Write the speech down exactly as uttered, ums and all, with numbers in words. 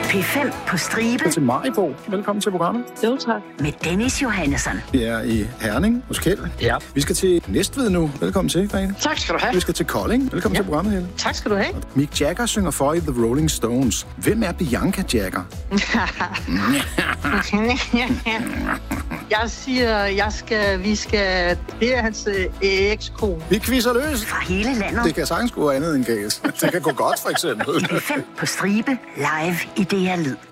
P fem på stribe. Til Maribo. Velkommen til programmet. Jo, tak. Med Dennis Johannesson. Vi er i Herning hos Kjeld. Ja. Vi skal til Næstved nu. Velkommen til, Grete. Tak skal du have. Vi skal til Kolding. Velkommen ja. til programmet, Helle. Tak skal du have. Mick Jagger synger for i The Rolling Stones. Hvem er Bianca Jagger? Jeg siger, jeg skal, vi skal, det er hans øh, ekskone. Vi quizzer løs. Fra hele landet. Det kan sagtens gå andet end gas. Det kan gå godt, for eksempel. P fem på stribe. Live i D R Lyd.